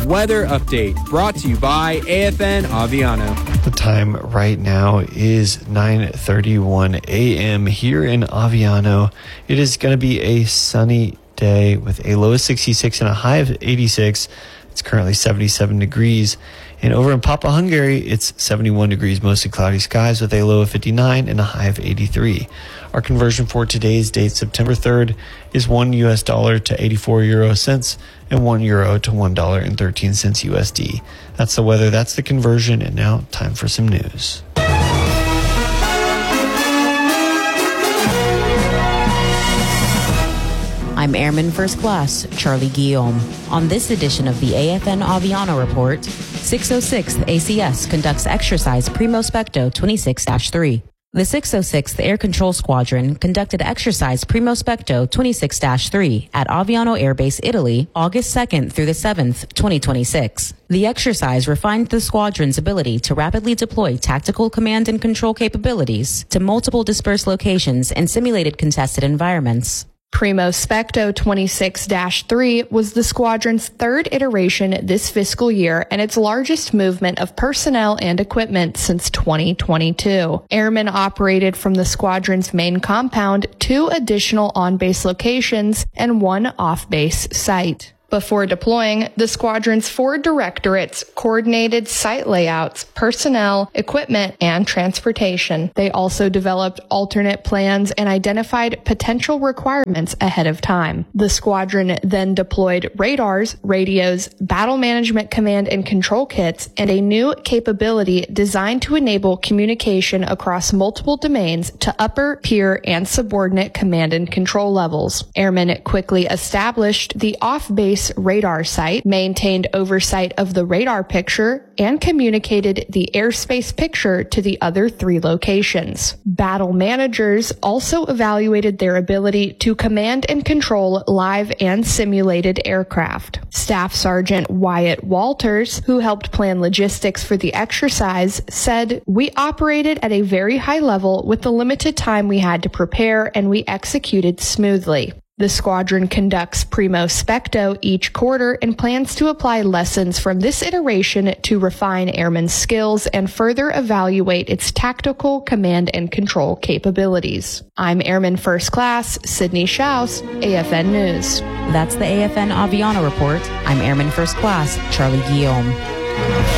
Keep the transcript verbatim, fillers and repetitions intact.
weather update brought to you by A F N Aviano. The time right now is nine thirty-one a.m. here in Aviano. It is going to be a sunny day with a low of sixty-six and a high of eighty-six. It's currently seventy-seven degrees. And over in Papa Hungary, it's seventy-one degrees, mostly cloudy skies with a low of fifty-nine and a high of eighty-three. Our conversion for today's date, September third, is one U S dollar to eighty-four euro cents and one euro to one dollar and thirteen cents U S D. That's the weather, that's the conversion, and now time for some news. I'm Airman First Class Charlie Guillaume. On this edition of the A F N Aviano Report, six oh sixth A C S conducts exercise Primo Specto twenty-six dash three. The six oh sixth Air Control Squadron conducted exercise Primo Specto twenty-six dash three at Aviano Air Base, Italy, August second through the seventh, twenty twenty-six. The exercise refined the squadron's ability to rapidly deploy tactical command and control capabilities to multiple dispersed locations and simulated contested environments. Primo Specto twenty-six dash three was the squadron's third iteration this fiscal year and its largest movement of personnel and equipment since twenty twenty-two. Airmen operated from the squadron's main compound, two additional on-base locations, and one off-base site. Before deploying, the squadron's four directorates coordinated site layouts, personnel, equipment, and transportation. They also developed alternate plans and identified potential requirements ahead of time. The squadron then deployed radars, radios, battle management command and control kits, and a new capability designed to enable communication across multiple domains to upper, peer, and subordinate command and control levels. Airmen quickly established the off-base radar site, maintained oversight of the radar picture, and communicated the airspace picture to the other three locations. Battle managers also evaluated their ability to command and control live and simulated aircraft. Staff Sergeant Wyatt Walters, who helped plan logistics for the exercise, said, "We operated at a very high level with the limited time we had to prepare, and we executed smoothly." The squadron conducts Primo Specto each quarter and plans to apply lessons from this iteration to refine airmen's skills and further evaluate its tactical command and control capabilities. I'm Airman First Class Sydney Schaus, A F N News. That's the A F N Aviano Report. I'm Airman First Class Charlie Guillaume.